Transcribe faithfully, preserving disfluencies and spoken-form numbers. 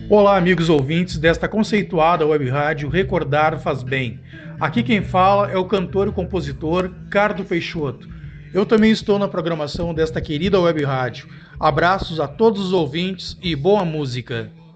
Olá, amigos ouvintes desta conceituada web rádio Recordar Faz Bem. Aqui quem fala é o cantor e compositor Cardo Peixoto. Eu também estou na programação desta querida web rádio. Abraços a todos os ouvintes e boa música.